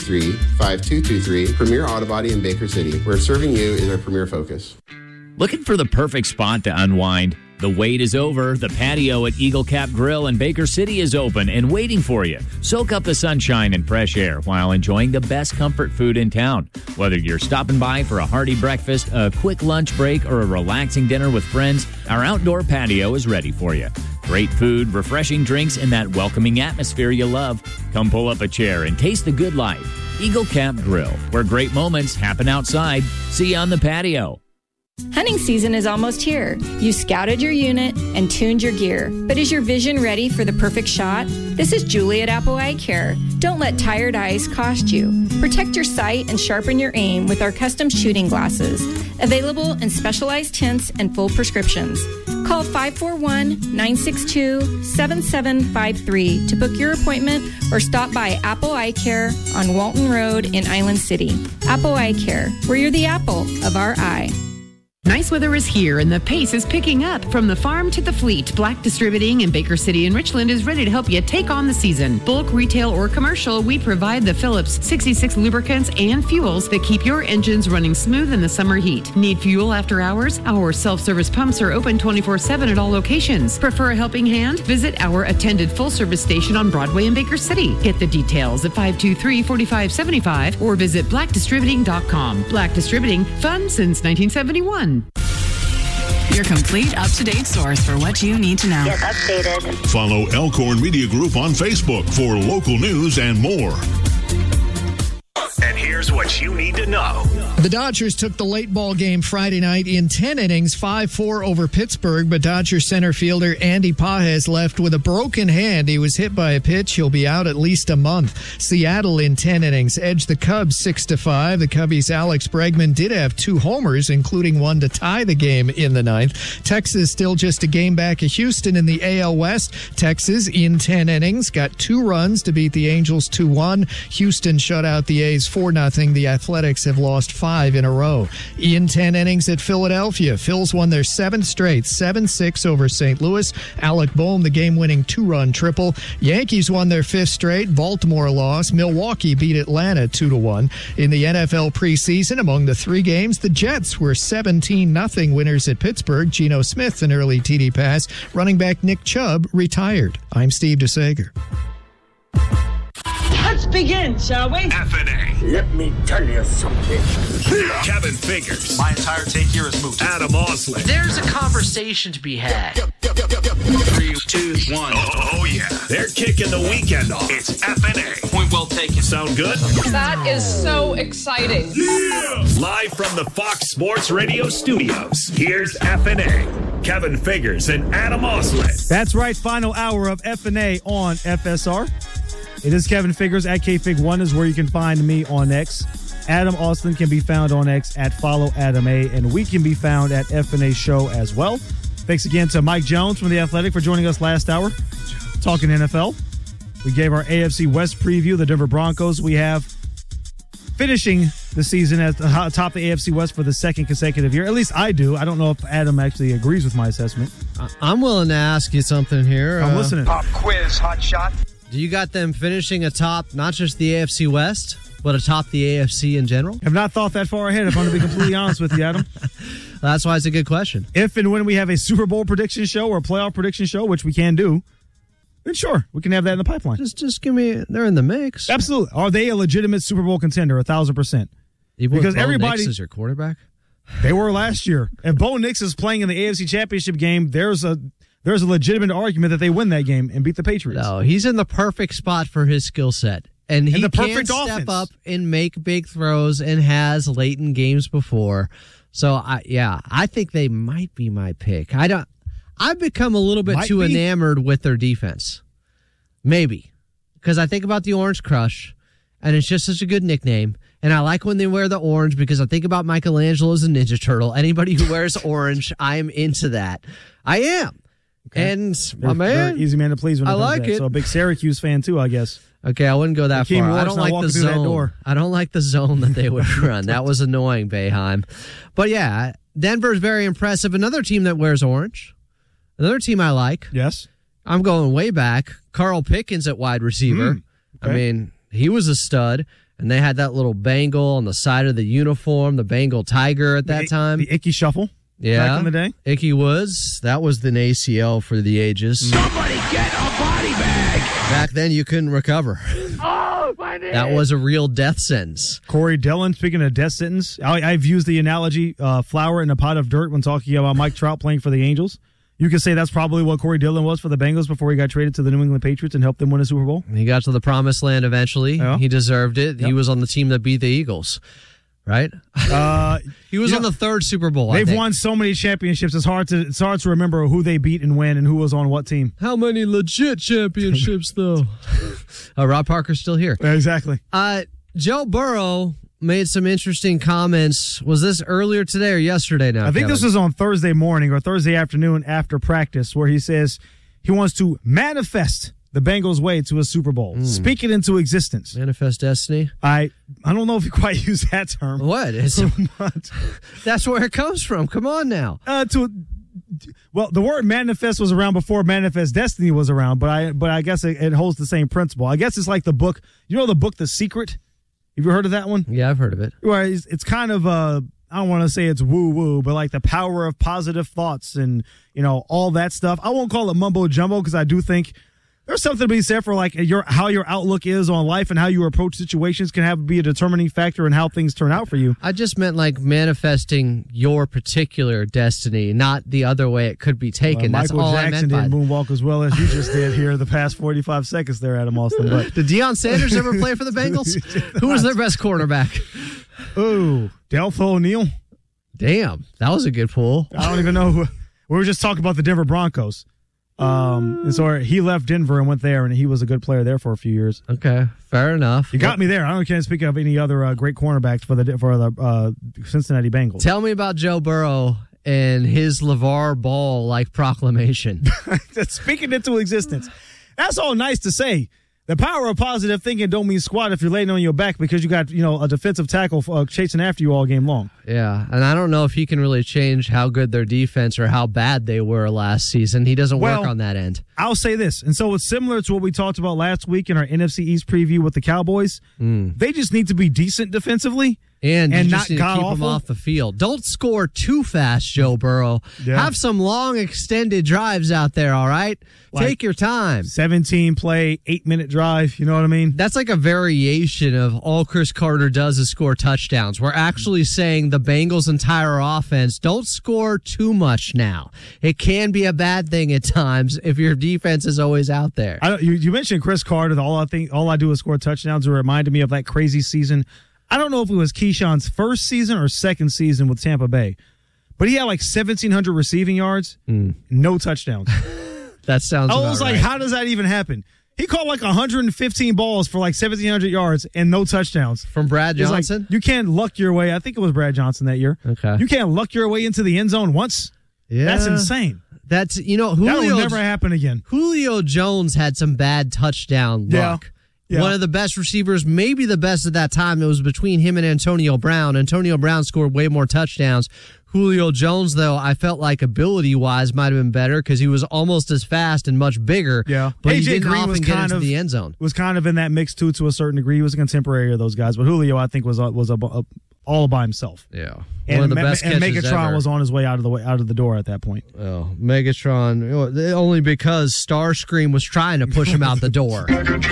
523-5223. Premier Auto Body in Baker City, where serving you is our premier focus. Looking for the perfect spot to unwind? The wait is over. The patio at Eagle Cap Grill in Baker City is open and waiting for you. Soak up the sunshine and fresh air while enjoying the best comfort food in town. Whether you're stopping by for a hearty breakfast, a quick lunch break, or a relaxing dinner with friends, our outdoor patio is ready for you. Great food, refreshing drinks, and that welcoming atmosphere you love. Come pull up a chair and taste the good life. Eagle Cap Grill, where great moments happen outside. See you on the patio. Hunting season is almost here. You scouted your unit and tuned your gear. But is your vision ready for the perfect shot? This is Julie at Apple Eye Care. Don't let tired eyes cost you. Protect your sight and sharpen your aim with our custom shooting glasses. Available in specialized tints and full prescriptions. Call 541-962-7753 to book your appointment or stop by Apple Eye Care on Walton Road in Island City. Apple Eye Care, where you're the apple of our eye. Nice weather is here and the pace is picking up. From the farm to the fleet, Black Distributing in Baker City and Richland is ready to help you take on the season. Bulk, retail, or commercial, we provide the Phillips 66 lubricants and fuels that keep your engines running smooth in the summer heat. Need fuel after hours? Our self-service pumps are open 24/7 at all locations. Prefer a helping hand? Visit our attended full-service station on Broadway in Baker City. Get the details at 523-4575 or visit blackdistributing.com. Black Distributing, fun since 1971. Your complete up-to-date source for what you need to know. Get updated. Follow Elkhorn Media Group on Facebook for local news and more. And here's what you need to know. The Dodgers took the late ball game Friday night in 10 innings, 5-4 over Pittsburgh, but Dodgers center fielder Andy Pages left with a broken hand. He was hit by a pitch. He'll be out at least a month. Seattle in 10 innings edged the Cubs 6-5. The Cubbies' Alex Bregman did have 2 homers, including one to tie the game in the ninth. Texas still just a game back of Houston in the AL West. Texas in 10 innings got 2 runs to beat the Angels 2-1. Houston shut out the A's 4-0. The Athletics have lost 5 in a row. In 10 innings at Philadelphia, Phils won their 7th straight, 7-6 over St. Louis. Alec Boehm, the game-winning 2-run triple. Yankees won their 5th straight. Baltimore lost. Milwaukee beat Atlanta 2-1. In the NFL preseason, among the 3 games, the Jets were 17-0 winners at Pittsburgh. Geno Smith, an early TD pass. Running back Nick Chubb retired. I'm Steve DeSager. Let's begin, shall we? FNA. Let me tell you something. Kevin Figures. My entire take here is moot. Adam Osley. There's a conversation to be had. 3, 2, 1. Oh, yeah. They're kicking the weekend off. It's FNA. Point well taken. Sound good? That is so exciting. Yeah! Live from the Fox Sports Radio studios, here's FNA. Kevin Figures and Adam Oslett. That's right, final hour of FNA on FSR. It is Kevin Figures at KFig1 is where you can find me on X. Adam Austin can be found on X at Follow Adam A, and we can be found at FNA Show as well. Thanks again to Mike Jones from The Athletic for joining us last hour, talking NFL. We gave our AFC West preview, the Denver Broncos. We have finishing the season at the top of the AFC West for the second consecutive year. At least I do. I don't know if Adam actually agrees with my assessment. I'm willing to ask you something here. I'm listening. Pop quiz, hot shot. Do you got them finishing atop not just the AFC West, but atop the AFC in general? Have not thought that far ahead, if I'm going to be completely honest with you, Adam. That's why it's a good question. If and when we have a Super Bowl prediction show or a playoff prediction show, which we can do, then sure, we can have that in the pipeline. Just give me, they're in the mix. Absolutely. Are they a legitimate Super Bowl contender? 1,000%. Because everybody Nix is your quarterback. They were last year. If Bo Nix is playing in the AFC Championship game, there's a legitimate argument that they win that game and beat the Patriots. No, he's in the perfect spot for his skill set. And he can step up and make big throws and has late in games before. So, I think they might be my pick. I've become a little bit too enamored with their defense. Maybe. Because I think about the Orange Crush, and it's just such a good nickname. And I like when they wear the orange because I think about Michelangelo as a Ninja Turtle. Anybody who wears orange, I am into that. I am. Okay. And my man, easy man to please when it I like it. So a big Syracuse fan too, I guess. Okay, I wouldn't go that far. I don't like the zone. I don't like the zone that they would run. That was annoying, Boeheim. But yeah, Denver's very impressive. Another team that wears orange. Another team I like. Yes. I'm going way back. Carl Pickens at wide receiver. Okay. I mean, he was a stud. And they had that little Bengal on the side of the uniform, the Bengal Tiger at that time. The Icky Shuffle. Yeah. Back in the day. Icky Woods. That was an ACL for the ages. Somebody get a body bag. Back then, you couldn't recover. Oh, my name. That was a real death sentence. Corey Dillon, speaking of death sentence, I've used the analogy flour in a pot of dirt when talking about Mike Trout playing for the Angels. You could say that's probably what Corey Dillon was for the Bengals before he got traded to the New England Patriots and helped them win a Super Bowl. He got to the promised land eventually. Yeah. He deserved it. Yep. He was on the team that beat the Eagles, right? He was on the third Super Bowl. They've won so many championships. It's hard to remember who they beat and when and who was on what team. How many legit championships, though? Rob Parker's still here. Yeah, exactly. Joe Burrow made some interesting comments. Was this earlier today or yesterday now, I think this was on Thursday morning or Thursday afternoon after practice where he says he wants to manifest the Bengals' way to a Super Bowl. Speak it into existence. Manifest destiny? I don't know if you quite use that term. What? That's where it comes from. Come on now. Well, the word manifest was around before manifest destiny was around, but I guess it holds the same principle. I guess it's like the book. You know the book The Secret? Have you heard of that one? Yeah, I've heard of it. Well, it's kind of I don't want to say it's woo-woo, but like the power of positive thoughts and, all that stuff. I won't call it mumbo-jumbo because I do think there's something to be said for like how your outlook is on life and how you approach situations can be a determining factor in how things turn out for you. I just meant like manifesting your particular destiny, not the other way it could be taken. That's all I meant by Michael Jackson didn't moonwalk as well as you just did here the past 45 seconds there, Adam Austin. But did Deion Sanders ever play for the Bengals? Who was their best quarterback? Ooh, Delphi O'Neal. Damn, that was a good pull. I don't even know. We were just talking about the Denver Broncos. And so he left Denver and went there, and he was a good player there for a few years. Okay, fair enough. You got me there. I can't speak of any other great cornerbacks for the Cincinnati Bengals. Tell me about Joe Burrow and his LeVar Ball-like proclamation. Speaking into existence. That's all nice to say. The power of positive thinking don't mean squat if you're laying on your back because you got a defensive tackle chasing after you all game long. Yeah, and I don't know if he can really change how good their defense or how bad they were last season. He doesn't work on that end. I'll say this, and so it's similar to what we talked about last week in our NFC East preview with the Cowboys. They just need to be decent defensively. And you not just need to keep god-awful. them off the field. Don't score too fast, Joe Burrow. Yeah. Have some long, extended drives out there, all right? Take your time. 17-play, 8-minute drive, you know what I mean? That's like a variation of all Chris Carter does is score touchdowns. We're actually saying the Bengals' entire offense, don't score too much now. It can be a bad thing at times if your defense is always out there. You mentioned Chris Carter. All I do is score touchdowns. It reminded me of that crazy season. I don't know if it was Keyshawn's first season or second season with Tampa Bay, but he had like 1,700 receiving yards, no touchdowns. That sounds about I was like, right. how does that even happen? He caught like 115 balls for like 1,700 yards and no touchdowns. From Brad It's like, Johnson? you can't luck your way. I think it was Brad Johnson that year. Okay. You can't luck your way into the end zone once. Yeah. That's insane. That's, That will never happen again. Julio Jones had some bad touchdown luck. Yeah. One of the best receivers, maybe the best at that time. It was between him and Antonio Brown. Antonio Brown scored way more touchdowns. Julio Jones, though, I felt like ability-wise might have been better because he was almost as fast and much bigger. Yeah, but he AJ didn't Green often was get kind into of the end zone. Was kind of in that mix too, to a certain degree. He was a contemporary of those guys, but Julio, I think, was all by himself. Yeah, and one of the best and catches Megatron ever. was on his way out of the door at that point. Oh, Megatron, only because Starscream was trying to push him out the door.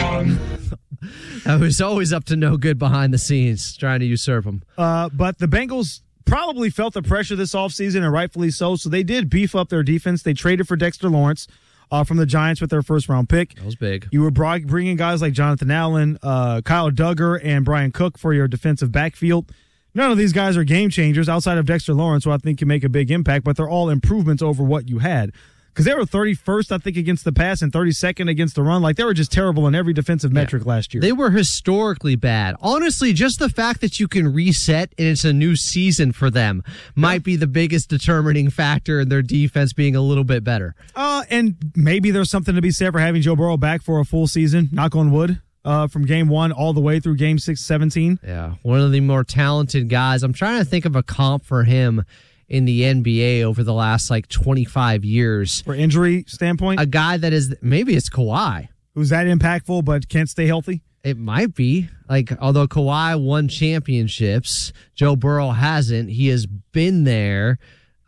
I was always up to no good behind the scenes, trying to usurp him. But the Bengals probably felt the pressure this offseason, and rightfully so. So they did beef up their defense. They traded for Dexter Lawrence from the Giants with their first-round pick. That was big. You were bringing guys like Jonathan Allen, Kyle Duggar, and Brian Cook for your defensive backfield. None of these guys are game changers outside of Dexter Lawrence, who I think can make a big impact, but they're all improvements over what you had. Because they were 31st, I think, against the pass and 32nd against the run. Like, they were just terrible in every defensive metric last year. They were historically bad. Honestly, just the fact that you can reset and it's a new season for them might be the biggest determining factor in their defense being a little bit better. And maybe there's something to be said for having Joe Burrow back for a full season, knock on wood, from game 1 all the way through game 17. Yeah, one of the more talented guys. I'm trying to think of a comp for him in the NBA over the last 25 years. For injury standpoint? A guy that is, maybe it's Kawhi. Who's that impactful but can't stay healthy? It might be. Although Kawhi won championships, Joe Burrow hasn't. He has been there.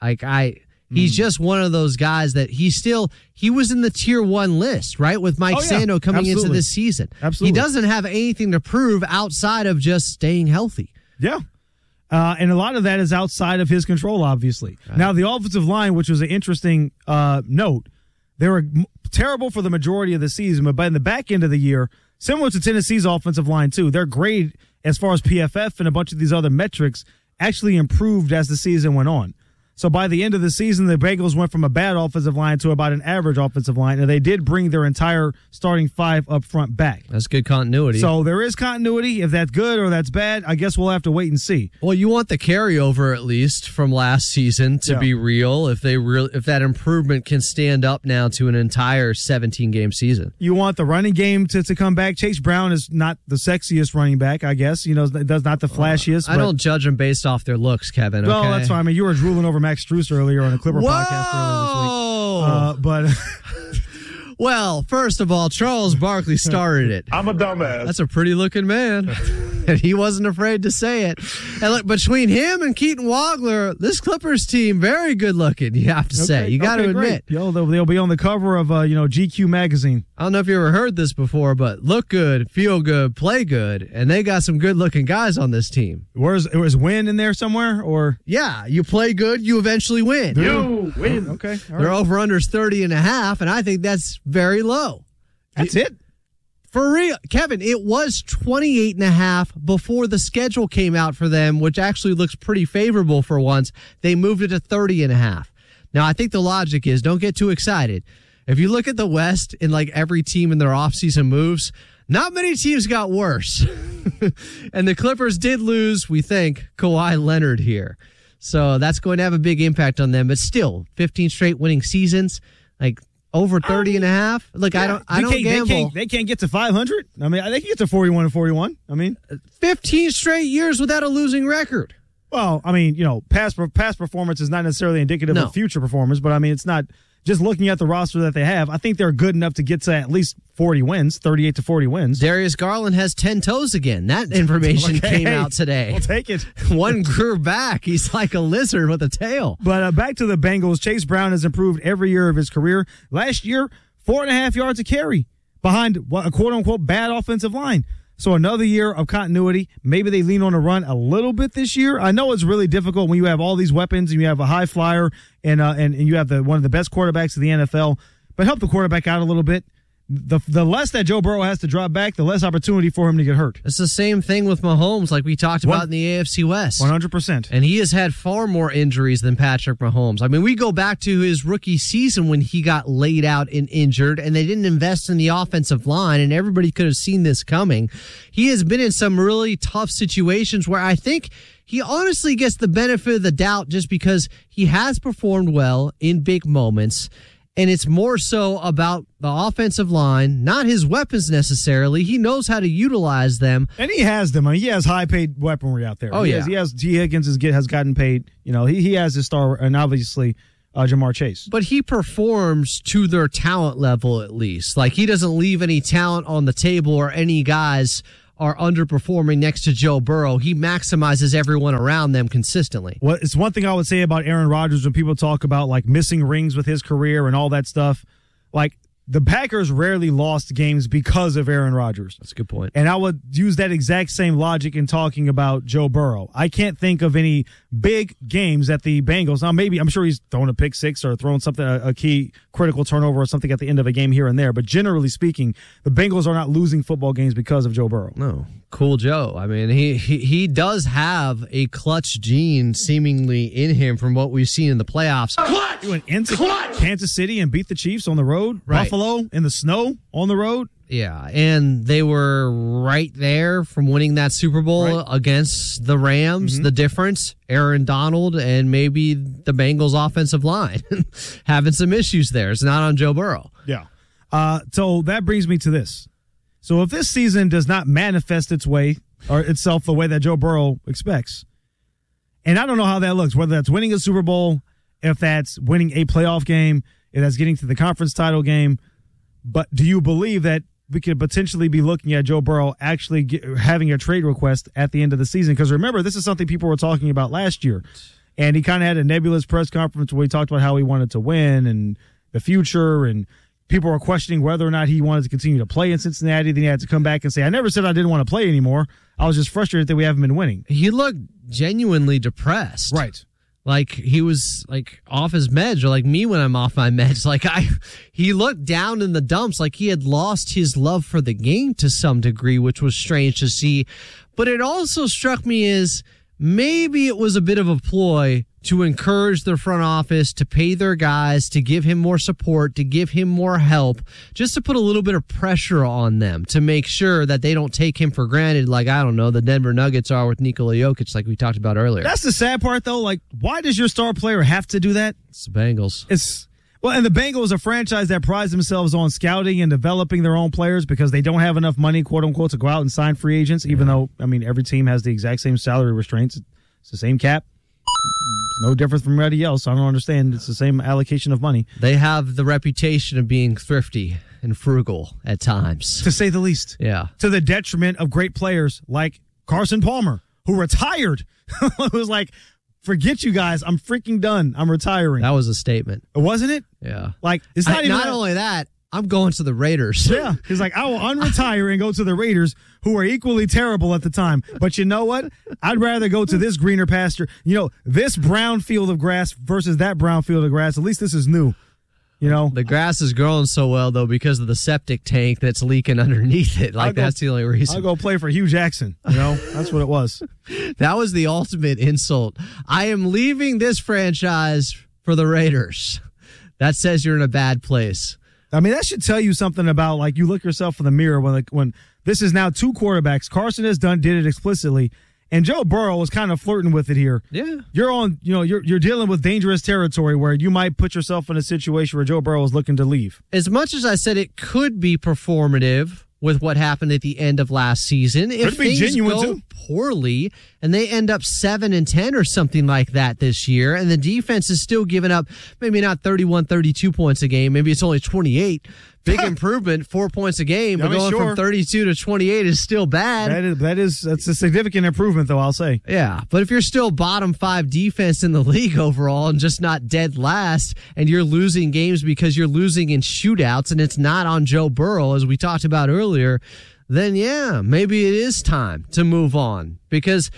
He's just one of those guys that he was in the tier 1 list, right? With Mike Sando coming into this season. Absolutely. He doesn't have anything to prove outside of just staying healthy. Yeah. And a lot of that is outside of his control, obviously. Right. Now, the offensive line, which was an interesting note, they were terrible for the majority of the season, but by the back end of the year, similar to Tennessee's offensive line, too, their grade as far as PFF and a bunch of these other metrics actually improved as the season went on. So by the end of the season, the Bengals went from a bad offensive line to about an average offensive line, and they did bring their entire starting 5 up front back. That's good continuity. So there is continuity. If that's good or that's bad, I guess we'll have to wait and see. Well, you want the carryover at least from last season to be real. If that improvement can stand up now to an entire 17-game season, you want the running game to come back. Chase Brown is not the sexiest running back, I guess. Does not the flashiest. I don't judge them based off their looks, Kevin. Okay? Well, that's fine. I mean, you were drooling over Max Strus earlier on a Clipper podcast earlier this week. Well, first of all, Charles Barkley started it. I'm a dumbass. That's a pretty looking man. And he wasn't afraid to say it. And look, between him and Keaton Wagler, this Clippers team, very good looking, you have to say. You got to admit. They'll be on the cover of GQ magazine. I don't know if you ever heard this before, but look good, feel good, play good, and they got some good looking guys on this team. Was win in there somewhere? Or yeah, you play good, you eventually win. You win. Okay. All Their right. over-under's 30.5, and I think that's very low. That's it. For real, Kevin, it was 28.5 before the schedule came out for them, which actually looks pretty favorable for once. They moved it to 30.5. Now, I think the logic is don't get too excited. If you look at the West and every team in their offseason moves, not many teams got worse. And the Clippers did lose, we think, Kawhi Leonard here. So that's going to have a big impact on them. But still, 15 straight winning seasons, over 30.5. Look, I don't gamble. They can't get to 500. I mean, they can get to 41 and 41. I mean, 15 straight years without a losing record. Well, I mean, past performance is not necessarily indicative of future performance, but I mean, it's not just looking at the roster that they have, I think they're good enough to get to at least 40 wins, 38 to 40 wins. Darius Garland has 10 toes again. That information came out today. We'll take it. One grew back. He's like a lizard with a tail. But back to the Bengals, Chase Brown has improved every year of his career. Last year, 4.5 yards a carry behind a quote-unquote bad offensive line. So another year of continuity. Maybe they lean on the run a little bit this year. I know it's really difficult when you have all these weapons and you have a high flyer and you have one of the best quarterbacks in the NFL. But help the quarterback out a little bit. The less that Joe Burrow has to drop back, the less opportunity for him to get hurt. It's the same thing with Mahomes, like we talked about in the AFC West. 100%. And he has had far more injuries than Patrick Mahomes. I mean, we go back to his rookie season when he got laid out and injured, and they didn't invest in the offensive line, and everybody could have seen this coming. He has been in some really tough situations where I think he honestly gets the benefit of the doubt just because he has performed well in big moments. And it's more so about the offensive line, not his weapons necessarily. He knows how to utilize them. And he has them. I mean, he has high-paid weaponry out there. Oh, He has T. Higgins has gotten paid. You know, he has his star, and obviously Jamar Chase. But he performs to their talent level at least. Like, he doesn't leave any talent on the table or any guys are underperforming next to Joe Burrow. He maximizes everyone around them consistently. Well, it's one thing I would say about Aaron Rodgers when people talk about like missing rings with his career and all that stuff. Like, the Packers rarely lost games because of Aaron Rodgers. That's a good point. And I would use that exact same logic in talking about Joe Burrow. I can't think of any big games that the Bengals, now maybe, I'm sure he's throwing a pick six or throwing something, a key critical turnover or something at the end of a game here and there. But generally speaking, the Bengals are not losing football games because of Joe Burrow. No. Cool Joe. I mean, he does have a clutch gene seemingly in him from what we've seen in the playoffs. He went into Kansas City and beat the Chiefs on the road. Right. Buffalo in the snow on the road. Yeah, and they were right there from winning that Super Bowl against the Rams. Mm-hmm. The difference, Aaron Donald and maybe the Bengals offensive line having some issues there. It's not on Joe Burrow. Yeah. So that brings me to this. So if this season does not manifest its way or itself the way that Joe Burrow expects, and I don't know how that looks, whether that's winning a Super Bowl, if that's winning a playoff game, if that's getting to the conference title game, but do you believe that we could potentially be looking at Joe Burrow actually having a trade request at the end of the season? Because remember, this is something people were talking about last year, and he kind of had a nebulous press conference where he talked about how he wanted to win and the future, and people were questioning whether or not he wanted to continue to play in Cincinnati. Then he had to come back and say, I never said I didn't want to play anymore. I was just frustrated that we haven't been winning. He looked genuinely depressed. Right. Like he was like off his meds, or like me when I'm off my meds. Like he looked down in the dumps, like he had lost his love for the game to some degree, which was strange to see. But it also struck me as maybe it was a bit of a ploy to encourage their front office to pay their guys, to give him more support, to give him more help, just to put a little bit of pressure on them to make sure that they don't take him for granted like, I don't know, the Denver Nuggets are with Nikola Jokic like we talked about earlier. That's the sad part, though. Like, why does your star player have to do that? It's the Bengals. Well, and the Bengals, a franchise that prides themselves on scouting and developing their own players because they don't have enough money, quote unquote, to go out and sign free agents, even though, I mean, every team has the exact same salary restraints. It's the same cap. It's no different from anybody else. I don't understand. It's the same allocation of money. They have the reputation of being thrifty and frugal at times, to say the least. Yeah. To the detriment of great players like Carson Palmer, who retired. It was like, forget you guys. I'm freaking done. I'm retiring. That was a statement. Wasn't it? Yeah. Like, it's not even. Not only that, I'm going to the Raiders. Yeah. He's like, I will unretire and go to the Raiders, who are equally terrible at the time. But you know what? I'd rather go to this greener pasture. You know, this brown field of grass versus that brown field of grass. At least this is new. You know, the grass is growing so well, though, because of the septic tank that's leaking underneath it. Like, that's the only reason. I'll go play for Hugh Jackson. You know, that's what it was. That was the ultimate insult. I am leaving this franchise for the Raiders. That says you're in a bad place. I mean, that should tell you something about, like, you look yourself in the mirror when this is now two quarterbacks. Carson did it explicitly, and Joe Burrow was kind of flirting with it here. Yeah. You're dealing with dangerous territory where you might put yourself in a situation where Joe Burrow is looking to leave. As much as I said it could be performative with what happened at the end of last season. If be things genuine, go too. poorly and they end up 7-10 or something like that this year, and the defense is still giving up maybe not 31, 32 points a game, maybe it's only 28. Big improvement, 4 points a game, but going from 32 to 28 is still bad. That's a significant improvement, though, I'll say. Yeah, but if you're still bottom 5 defense in the league overall and just not dead last, and you're losing games because you're losing in shootouts and it's not on Joe Burrow, as we talked about earlier, then yeah, maybe it is time to move on because,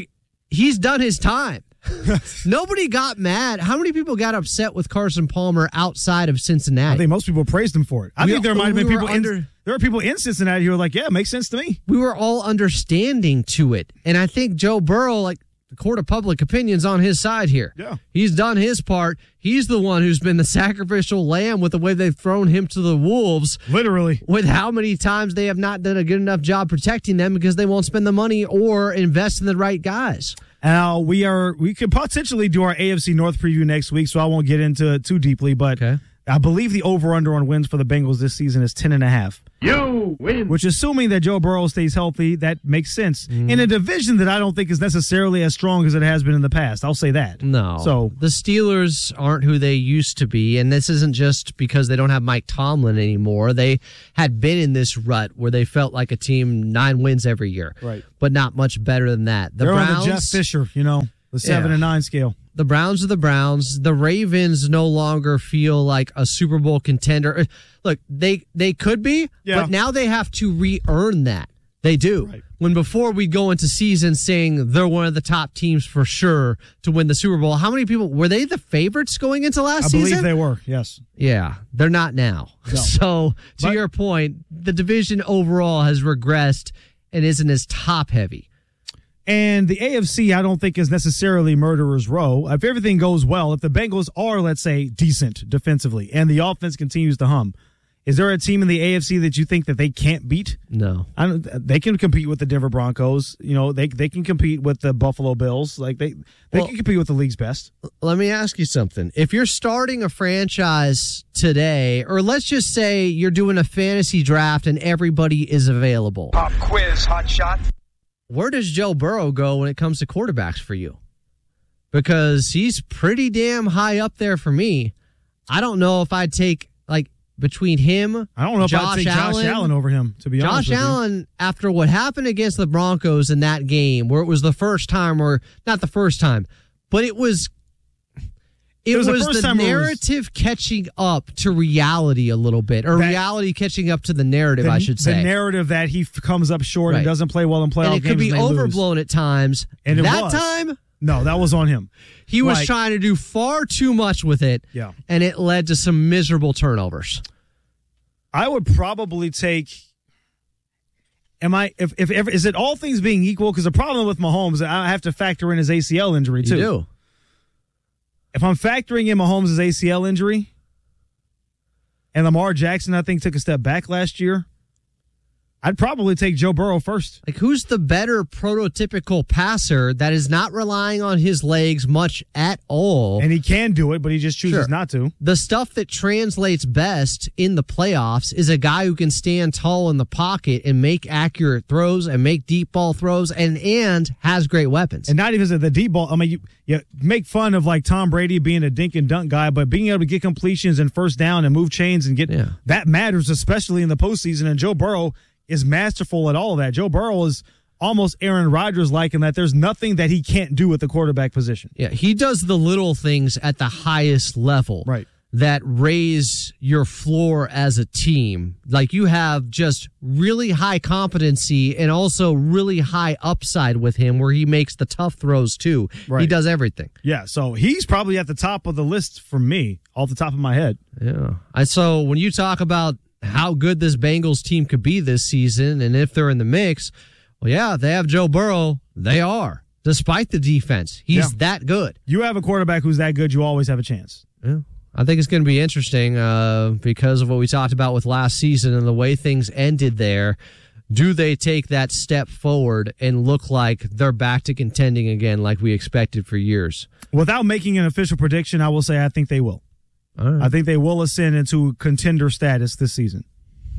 he's done his time. Nobody got mad. How many people got upset with Carson Palmer outside of Cincinnati? I think most people praised him for it. I think there might have been people there were people in Cincinnati who were like, yeah, it makes sense to me. We were all understanding to it. And I think Joe Burrow, the court of public opinion's on his side here. Yeah. He's done his part. He's the one who's been the sacrificial lamb with the way they've thrown him to the wolves. Literally. With how many times they have not done a good enough job protecting them because they won't spend the money or invest in the right guys. Now, we could potentially do our AFC North preview next week, so I won't get into it too deeply, but I believe the over-under on wins for the Bengals this season is 10.5. You win. Which, assuming that Joe Burrow stays healthy, that makes sense. In a division that I don't think is necessarily as strong as it has been in the past. I'll say that. No. So the Steelers aren't who they used to be, and this isn't just because they don't have Mike Tomlin anymore. They had been in this rut where they felt like a team 9 wins every year. Right. But not much better than that. They're on the Jeff Fisher, the 7 and 9 scale. The Browns are the Browns. The Ravens no longer feel like a Super Bowl contender. Look, they could be, but now they have to re-earn that. They do. Right. When before we go into season saying they're one of the top teams for sure to win the Super Bowl, how many people, were they the favorites going into last season? I believe they were, yes. Yeah, they're not now. No. So, to your point, the division overall has regressed and isn't as top-heavy. And the AFC, I don't think, is necessarily murderer's row. If everything goes well, if the Bengals are, let's say, decent defensively and the offense continues to hum, is there a team in the AFC that you think that they can't beat? No. They can compete with the Denver Broncos. They can compete with the Buffalo Bills. They can compete with the league's best. Let me ask you something. If you're starting a franchise today, or let's just say you're doing a fantasy draft and everybody is available. Pop quiz, hot shot. Where does Joe Burrow go when it comes to quarterbacks for you? Because he's pretty damn high up there for me. I don't know if I'd take, between him, I don't know if I'd take Josh Allen over him, to be honest with you. Josh Allen, after what happened against the Broncos in that game, where it was the first time, or not the first time, but it was the narrative catching up to reality a little bit, or reality catching up to the narrative, I should say. The narrative that he comes up short and doesn't play well in playoff games. And it could be overblown at times. And time, no, that was on him. He was trying to do far too much with it, and it led to some miserable turnovers. I would probably take. Is it all things being equal? Because the problem with Mahomes, I have to factor in his ACL injury too. You do. If I'm factoring in Mahomes' ACL injury, and Lamar Jackson, I think, took a step back last year, I'd probably take Joe Burrow first. Who's the better prototypical passer that is not relying on his legs much at all? And he can do it, but he just chooses not to. The stuff that translates best in the playoffs is a guy who can stand tall in the pocket and make accurate throws and make deep ball throws and has great weapons. And not even the deep ball. I mean, you make fun of Tom Brady being a dink and dunk guy, but being able to get completions and first down and move chains and get that matters, especially in the postseason. And Joe Burrow is masterful at all of that. Joe Burrow is almost Aaron Rodgers-like in that there's nothing that he can't do at the quarterback position. Yeah, he does the little things at the highest level that raise your floor as a team. You have just really high competency and also really high upside with him where he makes the tough throws too. He does everything. Yeah, so he's probably at the top of the list for me, off the top of my head. Yeah. So when you talk about how good this Bengals team could be this season, and if they're in the mix, they have Joe Burrow. They are, despite the defense. He's that good. You have a quarterback who's that good, you always have a chance. Yeah. I think it's going to be interesting because of what we talked about with last season and the way things ended there. Do they take that step forward and look like they're back to contending again like we expected for years? Without making an official prediction, I will say I think they will. Right. I think they will ascend into contender status this season.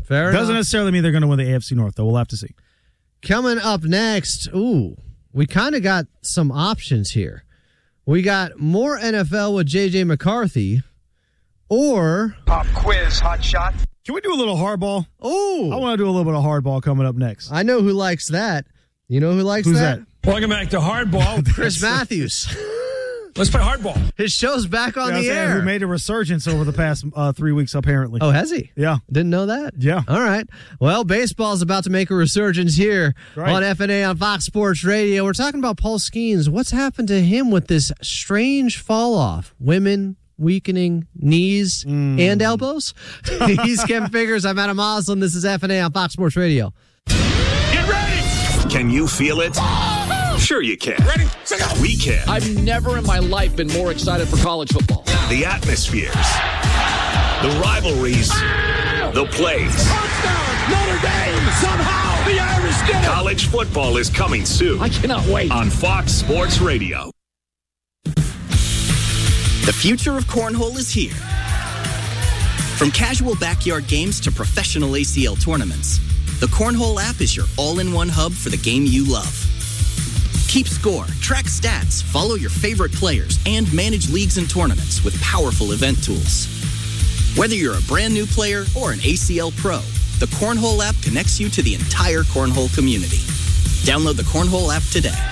Fair enough. Doesn't necessarily mean they're going to win the AFC North, though. We'll have to see. Coming up next, we kind of got some options here. We got more NFL with J.J. McCarthy, or Pop quiz, hot shot. Can we do a little hardball? Oh, I want to do a little bit of hardball coming up next. I know who likes that. You know who likes Who's that? Welcome back to hardball. Chris Matthews. Let's play hardball. His show's back on the air. Who made a resurgence over the past 3 weeks, apparently. Oh, has he? Yeah. Didn't know that? Yeah. All right. Well, baseball's about to make a resurgence here on FNA on Fox Sports Radio. We're talking about Paul Skeens. What's happened to him with this strange fall off? Women weakening knees and elbows? He's Kevin Figures. I'm Adam Oslin. This is FNA on Fox Sports Radio. Get ready! Can you feel it? Sure you can. Ready? We can. I've never in my life been more excited for college football. The atmospheres, the rivalries, the plays. Touchdown, Notre Dame! Somehow the Irish did it! College football is coming soon. I cannot wait. On Fox Sports Radio. The future of cornhole is here. From casual backyard games to professional ACL tournaments, the Cornhole app is your all-in-one hub for the game you love. Keep score, track stats, follow your favorite players, and manage leagues and tournaments with powerful event tools. Whether you're a brand new player or an ACL pro, the Cornhole app connects you to the entire Cornhole community. Download the Cornhole app today.